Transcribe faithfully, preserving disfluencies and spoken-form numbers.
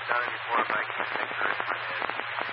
done it before, but I can't picture it in my head.